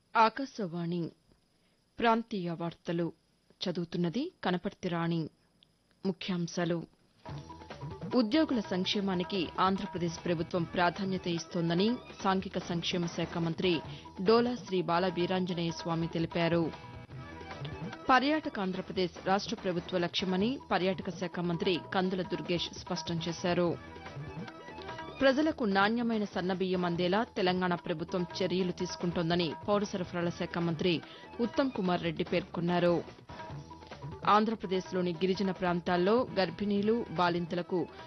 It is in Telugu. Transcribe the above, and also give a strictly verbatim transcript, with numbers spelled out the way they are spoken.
ఆకాశవాణి ప్రాంతీయ వార్తలు చదువుతున్నది కనపర్తి రాణి. ముఖ్యాంశాలు ఉద్యోగుల సంక్షేమానికి ఆంధ్రప్రదేశ్ ప్రభుత్వం ప్రాధాన్యత ఇస్తోందని సాంఘిక సంక్షేమ శాఖ మంత్రి డోలా శ్రీ బాల వీరాంజనేయ స్వామి తెలిపారు. పర్యాటక ఆంధ్రప్రదేశ్ రాష్ట ప్రభుత్వ లక్ష్యమని పర్యాటక శాఖ మంత్రి కందుల దుర్గేష్ స్పష్టం చేశారు. ప్రజలకు నాణ్యమైన సన్నబియ్యం అందేలా తెలంగాణ ప్రభుత్వం చర్యలు తీసుకుంటోందని పౌర సరఫరాల శాఖ మంత్రి ఉత్తమ్ కుమార్ రెడ్డి పేర్కొన్నారు. ఆంధ్రప్రదేశ్లోని గిరిజన ప్రాంతాల్లో గర్భిణీలు, బాలింతలకు